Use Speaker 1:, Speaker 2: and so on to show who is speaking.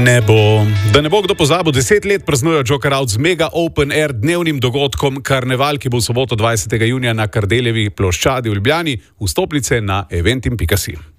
Speaker 1: ne bo. Da ne bo kdo pozabil, 10 let praznujejo Joker Out z mega open air dnevnim dogodkom Karneval, ki bo v soboto 20. junija na Kardeljevi ploščadi v Ljubljani. Vstopnice na eventim.si.